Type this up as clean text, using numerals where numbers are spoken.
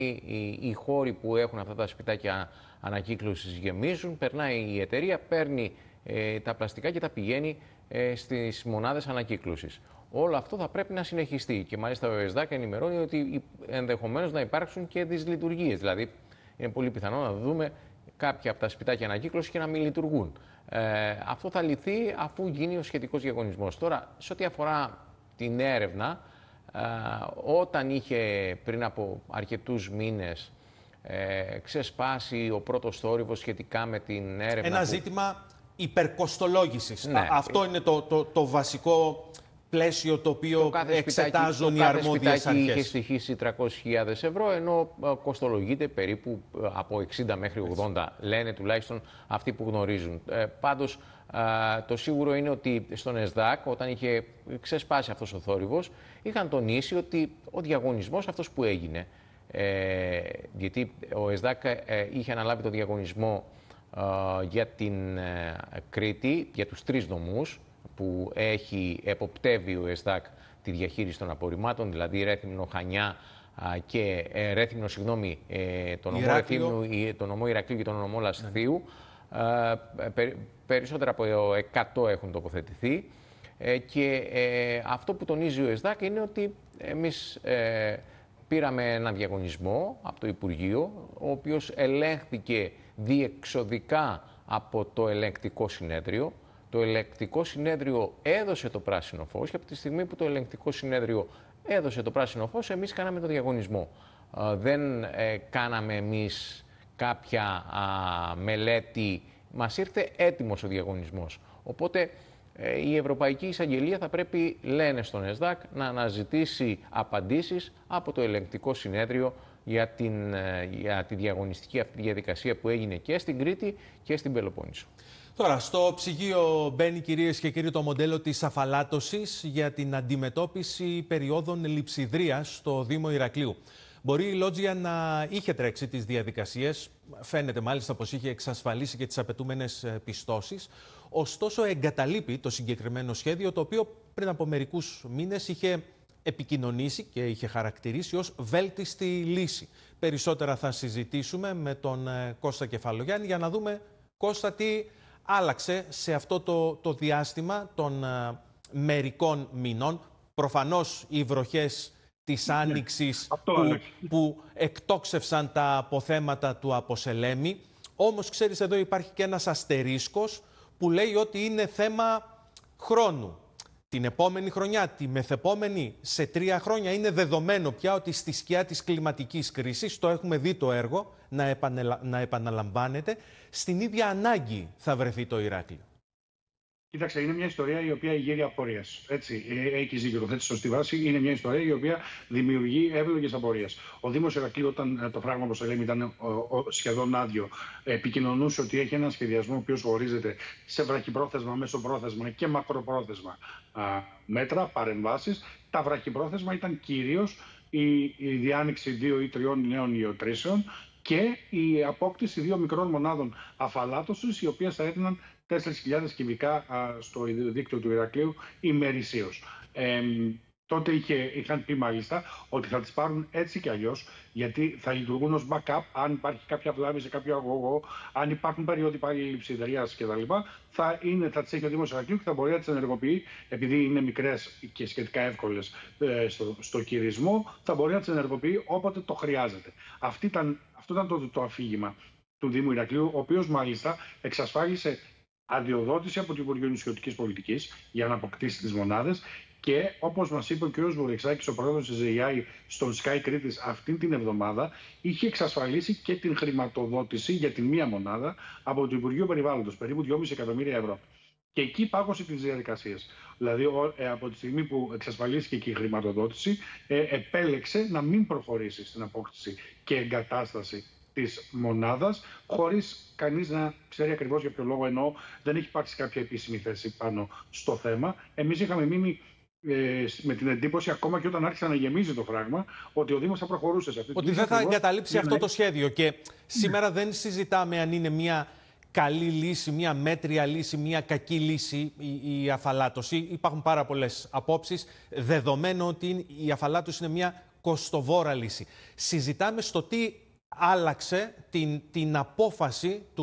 οι χώροι που έχουν αυτά τα σπιτάκια ανακύκλωσης γεμίζουν, περνάει η εταιρεία, παίρνει τα πλαστικά και τα πηγαίνει στις μονάδες ανακύκλωσης. Όλο αυτό θα πρέπει να συνεχιστεί και μάλιστα ο ΕΣΔΑΚ ενημερώνει ότι ενδεχομένως να υπάρξουν και δυσλειτουργίες. Δηλαδή, είναι πολύ πιθανό να δούμε κάποια από τα σπιτάκια ανακύκλωσης και να μην λειτουργούν. Αυτό θα λυθεί αφού γίνει ο σχετικός διαγωνισμός. Τώρα, σε ό,τι αφορά την έρευνα, όταν είχε πριν από αρκετούς μήνες ξεσπάσει ο πρώτος θόρυβος σχετικά με την έρευνα... Ένα ζήτημα υπερκοστολόγησης. Ναι. Αυτό είναι το βασικό πλαίσιο το οποίο εξετάζουν οι αρμόδιες αρχές. Είχε στοιχήσει 300.000 ευρώ, ενώ κοστολογείται περίπου από 60 μέχρι 80, λένε τουλάχιστον αυτοί που γνωρίζουν. Πάντως, το σίγουρο είναι ότι στον ΕΣΔΑΚ, όταν είχε ξεσπάσει αυτός ο θόρυβος, είχαν τονίσει ότι ο διαγωνισμός αυτός που έγινε, γιατί ο ΕΣΔΑΚ είχε αναλάβει το διαγωνισμό για την Κρήτη, για τους 3 νομούς, που εποπτεύει ο ΕΣΔΑΚ τη διαχείριση των απορριμμάτων, δηλαδή Ρέθυμνο, Χανιά και τον νομό Ηρακλείου και τον νομό Λασθείου. Περισσότερα από 100 έχουν τοποθετηθεί και αυτό που τονίζει ο ΕΣΔΑΚ είναι ότι εμείς πήραμε ένα διαγωνισμό από το Υπουργείο, ο οποίος ελέγχθηκε διεξοδικά από το ελεγκτικό συνέδριο. Το ελεγκτικό συνέδριο έδωσε το πράσινο φως και από τη στιγμή που το ελεγκτικό συνέδριο έδωσε το πράσινο φως, εμείς κάναμε το διαγωνισμό. Δεν κάναμε εμείς κάποια μελέτη, μας ήρθε έτοιμος ο διαγωνισμός. Οπότε η Ευρωπαϊκή Εισαγγελία θα πρέπει, λένε στον ΕΣΔΑΚ, να αναζητήσει απαντήσεις από το ελεγκτικό συνέδριο για τη διαγωνιστική αυτή διαδικασία που έγινε και στην Κρήτη και στην Πελοπόννησο. Τώρα, στο ψυγείο μπαίνει, κυρίες και κύριοι, το μοντέλο της αφαλάτωσης για την αντιμετώπιση περιόδων λειψιδρίας στο Δήμο Ηρακλείου. Μπορεί η Λότζια να είχε τρέξει τις διαδικασίες, φαίνεται μάλιστα πως είχε εξασφαλίσει και τις απαιτούμενες πιστώσεις, ωστόσο εγκαταλείπει το συγκεκριμένο σχέδιο, το οποίο πριν από μερικούς μήνες είχε επικοινωνήσει και είχε χαρακτηρίσει ως βέλτιστη λύση. Περισσότερα θα συζητήσουμε με τον Κώστα Κεφαλογιάννη για να δούμε, Κώστα, τι άλλαξε σε αυτό το διάστημα των μερικών μηνών. Προφανώς οι βροχές της Άνοιξης που εκτόξευσαν τα αποθέματα του Αποσελέμη. Όμως, ξέρεις, εδώ υπάρχει και ένας αστερίσκος που λέει ότι είναι θέμα χρόνου. Την επόμενη χρονιά, τη μεθεπόμενη, σε 3 χρόνια είναι δεδομένο πια ότι στη σκιά της κλιματικής κρίσης, το έχουμε δει το έργο να επαναλαμβάνεται, στην ίδια ανάγκη θα βρεθεί το Ηράκλειο. Κοίταξε, είναι μια ιστορία η οποία γύρει απορίες. Έτσι, έχει δίκιο, το θέτει σωστή βάση. Είναι μια ιστορία η οποία δημιουργεί εύλογες απορίες. Ο Δήμος Ηρακλείου, όταν το φράγμα, όπως λέμε, ήταν σχεδόν άδειο, επικοινωνούσε ότι έχει ένα σχεδιασμό ο οποίος ορίζεται σε βραχυπρόθεσμα, μεσοπρόθεσμα και μακροπρόθεσμα μέτρα, παρεμβάσεις. Τα βραχυπρόθεσμα ήταν κυρίως η διάνοιξη 2 ή 3 νέων ιοτρήσεων και η απόκτηση 2 μικρών μονάδων αφαλάτωσης, οι οποίες θα έδιναν 4.000 κυβικά στο δίκτυο του Ηρακλείου ημερησίως. Τότε είχαν πει μάλιστα ότι θα τις πάρουν έτσι κι αλλιώς, γιατί θα λειτουργούν ως backup αν υπάρχει κάποια βλάβη σε κάποιο αγωγό, αν υπάρχουν περίοδοι πάλι λειψιδρίας κτλ. Θα τις έχει ο Δήμος Ηρακλείου και θα μπορεί να τις ενεργοποιεί, επειδή είναι μικρές και σχετικά εύκολες στο κυρισμό, θα μπορεί να τις ενεργοποιεί όποτε το χρειάζεται. Αυτό ήταν το αφήγημα του Δήμου Ηρακλείου, ο οποίος μάλιστα εξασφάλισε αδειοδότηση από το Υπουργείο Νησιωτικής Πολιτικής για να αποκτήσει τις μονάδες και, όπως μας είπε ο κ. Βουρεξάκης, ο πρόεδρος της ΕΙΑΗ στον Sky Κρήτης αυτήν την εβδομάδα, είχε εξασφαλίσει και την χρηματοδότηση για την μία μονάδα από το Υπουργείο Περιβάλλοντος, περίπου 2,5 εκατομμύρια ευρώ. Και εκεί πάγωσε τις διαδικασίες. Δηλαδή, από τη στιγμή που εξασφαλίστηκε και η χρηματοδότηση, επέλεξε να μην προχωρήσει στην απόκτηση και εγκατάσταση της μονάδας, χωρίς κανείς να ξέρει ακριβώς για ποιο λόγο, ενώ δεν έχει υπάρξει κάποια επίσημη θέση πάνω στο θέμα. Εμείς είχαμε μείνει με την εντύπωση, ακόμα και όταν άρχισε να γεμίζει το φράγμα, ότι ο Δήμος θα προχωρούσε σε αυτή την ότι δεν θα εγκαταλείψει αυτό το σχέδιο. Και σήμερα δεν συζητάμε αν είναι μια καλή λύση, μια μέτρια λύση, μια κακή λύση η αφαλάτωση. Υπάρχουν πάρα πολλές απόψεις. Δεδομένου ότι η αφαλάτωση είναι μια κοστοβόρα λύση. Συζητάμε στο τι άλλαξε την απόφαση του